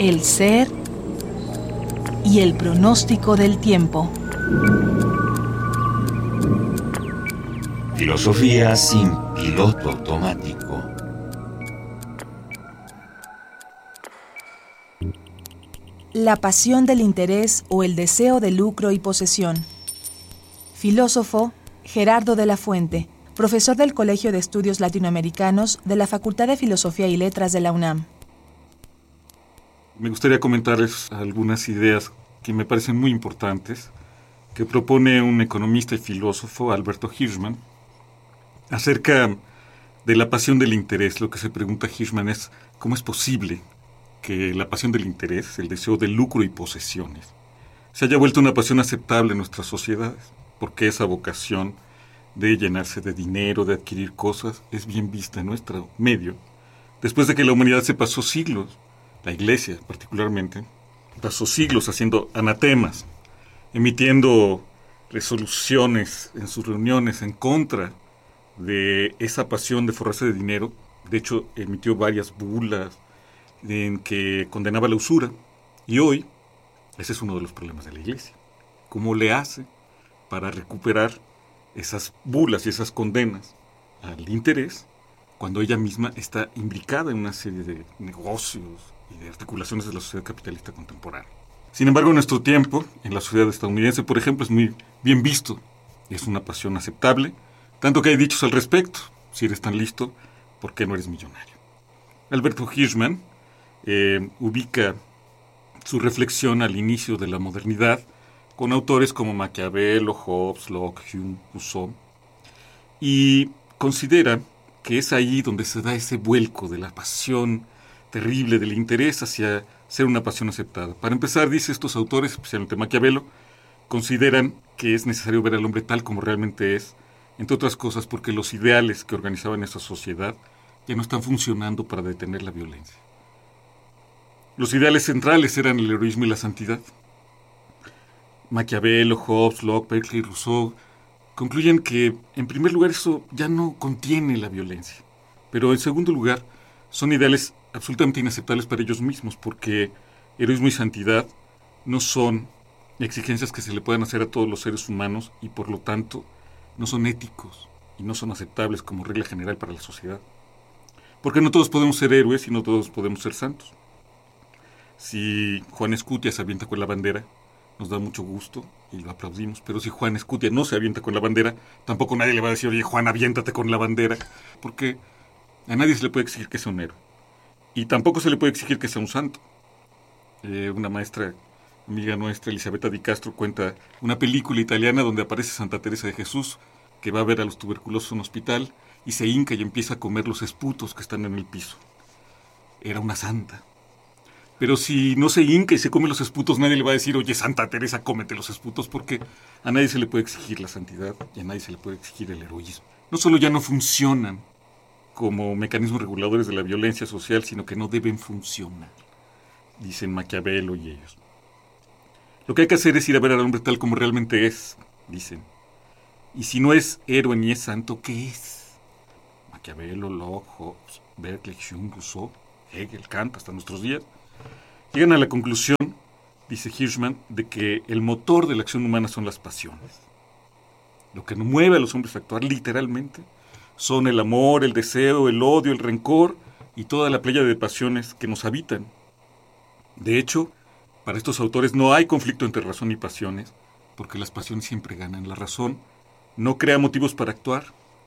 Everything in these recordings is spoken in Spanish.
el ser y el pronóstico del tiempo. Filosofía sin piloto automático. La pasión del interés o el deseo de lucro y posesión. Filósofo Gerardo de la Fuente, profesor del Colegio de Estudios Latinoamericanos de la Facultad de Filosofía y Letras de la UNAM. Me gustaría comentarles algunas ideas que me parecen muy importantes, que propone un economista y filósofo, Alberto Hirschman, acerca de la pasión del interés. Lo que se pregunta Hirschman es cómo es posible que la pasión del interés, el deseo de lucro y posesiones, se haya vuelto una pasión aceptable en nuestras sociedades, porque esa vocación de llenarse de dinero, de adquirir cosas, es bien vista en nuestro medio, después de que la humanidad se pasó siglos, la Iglesia particularmente, pasó siglos haciendo anatemas, emitiendo resoluciones en sus reuniones en contra de esa pasión de forrarse de dinero. De hecho, emitió varias bulas en que condenaba la usura. Y hoy, ese es uno de los problemas de la Iglesia. ¿Cómo le hace para recuperar esas bulas y esas condenas al interés cuando ella misma está imbricada en una serie de negocios y de articulaciones de la sociedad capitalista contemporánea? Sin embargo, en nuestro tiempo, en la sociedad estadounidense, por ejemplo, es muy bien visto. Es una pasión aceptable, tanto que hay dichos al respecto. Si eres tan listo, ¿por qué no eres millonario? Alberto Hirschman ubica su reflexión al inicio de la modernidad con autores como Maquiavelo, Hobbes, Locke, Hume, Rousseau, y considera que es ahí donde se da ese vuelco de la pasión terrible del interés hacia ser una pasión aceptada. Para empezar, dice, estos autores, especialmente Maquiavelo, consideran que es necesario ver al hombre tal como realmente es, entre otras cosas porque los ideales que organizaban esa sociedad ya no están funcionando para detener la violencia. Los ideales centrales eran el heroísmo y la santidad. Maquiavelo, Hobbes, Locke, Berkeley, Rousseau concluyen que, en primer lugar, eso ya no contiene la violencia. Pero, en segundo lugar, son ideales absolutamente inaceptables para ellos mismos, porque heroísmo y santidad no son exigencias que se le puedan hacer a todos los seres humanos y, por lo tanto, no son éticos y no son aceptables como regla general para la sociedad. Porque no todos podemos ser héroes y no todos podemos ser santos. Si Juan Escutia se avienta con la bandera, nos da mucho gusto y lo aplaudimos, pero si Juan Escutia no se avienta con la bandera, tampoco nadie le va a decir, oye, Juan, aviéntate con la bandera, porque a nadie se le puede exigir que sea un héroe. Y tampoco se le puede exigir que sea un santo. Una maestra, amiga nuestra, Elisabetta Di Castro, cuenta una película italiana donde aparece Santa Teresa de Jesús, que va a ver a los tuberculosos en un hospital y se hinca y empieza a comer los esputos que están en el piso. Era una santa. Pero si no se hinca y se come los esputos, nadie le va a decir, oye, Santa Teresa, cómete los esputos, porque a nadie se le puede exigir la santidad y a nadie se le puede exigir el heroísmo. No solo ya no funcionan como mecanismos reguladores de la violencia social, sino que no deben funcionar, dicen Maquiavelo y ellos. Lo que hay que hacer es ir a ver al hombre tal como realmente es, dicen. Y si no es héroe ni es santo, ¿qué es? Maquiavelo, Locke, Hobbes, Berkeley, Hume, Rousseau, Hegel, Kant, hasta nuestros días, llegan a la conclusión, dice Hirschman, de que el motor de la acción humana son las pasiones. Lo que mueve a los hombres a actuar literalmente son el amor, el deseo, el odio, el rencor y toda la playa de pasiones que nos habitan. De hecho, para estos autores no hay conflicto entre razón y pasiones, porque las pasiones siempre ganan. La razón no crea motivos para actuar.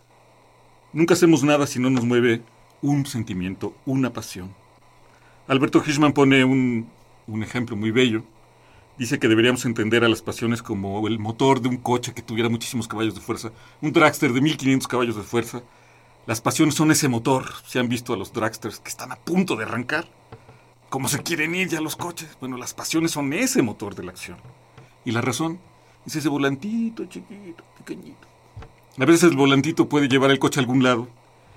Nunca hacemos nada si no nos mueve un sentimiento, una pasión. Alberto Hirschman pone un ejemplo muy bello. Dice que deberíamos entender a las pasiones como el motor de un coche que tuviera muchísimos caballos de fuerza, un dragster de 1500 caballos de fuerza. Las pasiones son ese motor. ¿Se han visto a los dragsters que están a punto de arrancar? ¿Cómo se quieren ir ya los coches? Bueno, las pasiones son ese motor de la acción. Y la razón es ese volantito chiquito, pequeñito. A veces el volantito puede llevar el coche a algún lado,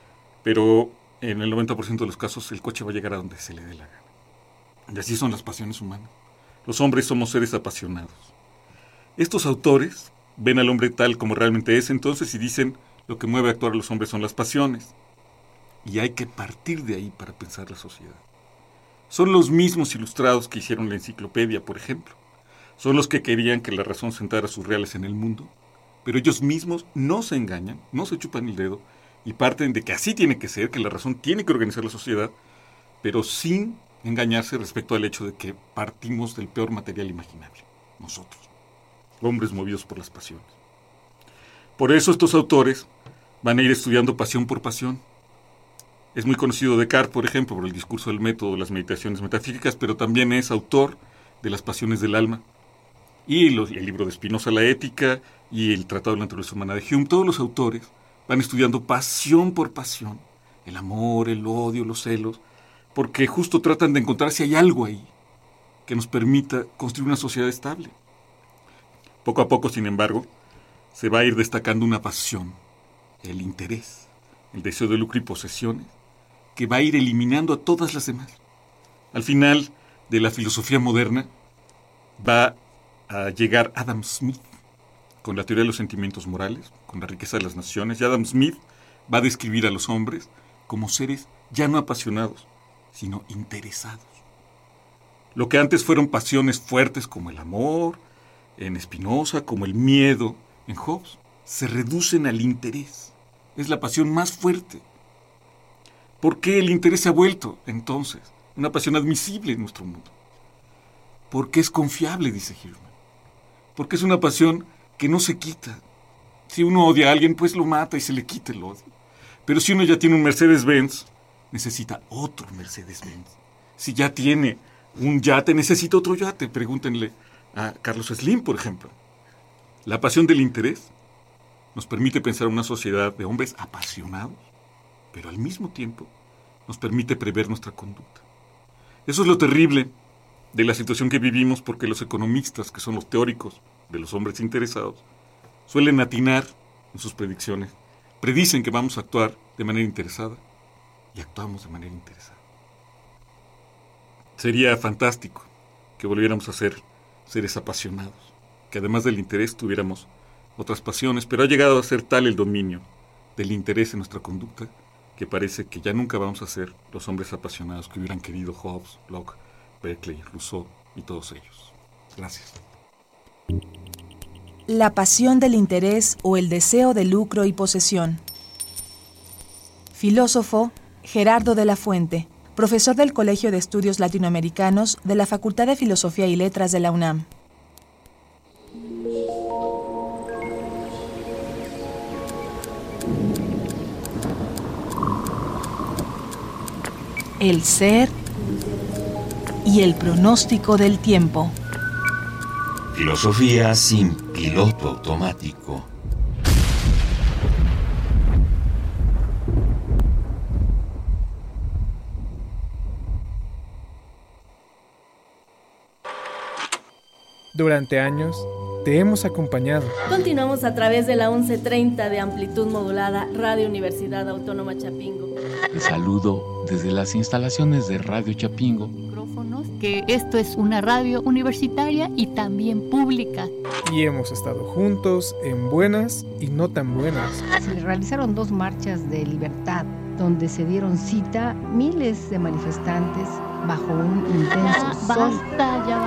pero en el 90% de los casos el coche va a llegar a donde se le dé la gana. Y así son las pasiones humanas. Los hombres somos seres apasionados. Estos autores ven al hombre tal como realmente es entonces y dicen lo que mueve a actuar a los hombres son las pasiones. Y hay que partir de ahí para pensar la sociedad. son los mismos ilustrados que hicieron la enciclopedia, por ejemplo. Son los que querían que la razón sentara sus reales en el mundo, pero ellos mismos no se engañan, no se chupan el dedo y parten de que así tiene que ser, que la razón tiene que organizar la sociedad, pero sin engañarse respecto al hecho de que partimos del peor material imaginable, nosotros, hombres movidos por las pasiones. Por eso estos autores van a ir estudiando pasión por pasión. Es muy conocido Descartes, por ejemplo, por el discurso del método de las meditaciones metafísicas, pero también es autor de las pasiones del alma. Y el libro de Spinoza, La Ética, y el Tratado de la Naturaleza Humana de Hume, todos los autores van estudiando pasión por pasión, el amor, el odio, los celos, porque justo tratan de encontrar si hay algo ahí que nos permita construir una sociedad estable. Poco a poco, sin embargo, se va a ir destacando una pasión, el interés, el deseo de lucro y posesiones, que va a ir eliminando a todas las demás. Al final de la filosofía moderna va a llegar Adam Smith con la teoría de los sentimientos morales, con la riqueza de las naciones, y Adam Smith va a describir a los hombres como seres ya no apasionados, sino interesados. Lo que antes fueron pasiones fuertes como el amor, en Spinoza, como el miedo, en Hobbes, se reducen al interés. Es la pasión más fuerte. ¿Por qué el interés se ha vuelto, entonces, una pasión admisible en nuestro mundo? Porque es confiable, dice Hirschman. Porque es una pasión que no se quita. Si uno odia a alguien, pues lo mata y se le quita el odio. Pero si uno ya tiene un Mercedes-Benz, necesita otro Mercedes-Benz. Si ya tiene un yate, necesita otro yate. Pregúntenle a Carlos Slim, por ejemplo. La pasión del interés nos permite pensar una sociedad de hombres apasionados, pero al mismo tiempo nos permite prever nuestra conducta. Eso es lo terrible de la situación que vivimos, porque los economistas, que son los teóricos de los hombres interesados, suelen atinar en sus predicciones. Predicen que vamos a actuar de manera interesada y actuamos de manera interesada. Sería fantástico que volviéramos a ser seres apasionados, que además del interés tuviéramos otras pasiones, pero ha llegado a ser tal el dominio del interés en nuestra conducta que parece que ya nunca vamos a ser los hombres apasionados que hubieran querido Hobbes, Locke, Berkeley, Rousseau y todos ellos. Gracias. La pasión del interés o el deseo de lucro y posesión. Filósofo Gerardo de la Fuente, profesor del Colegio de Estudios Latinoamericanos de la Facultad de Filosofía y Letras de la UNAM. El ser y el pronóstico del tiempo. Filosofía sin piloto automático. Durante años te hemos acompañado. Continuamos a través de la 1130 de amplitud modulada Radio Universidad Autónoma Chapingo. Te saludo desde las instalaciones de Radio Chapingo. Que esto es una radio universitaria y también pública. Y hemos estado juntos en buenas y no tan buenas. Se realizaron 2 marchas de libertad, donde se dieron cita miles de manifestantes bajo un intenso sol. Basta, ya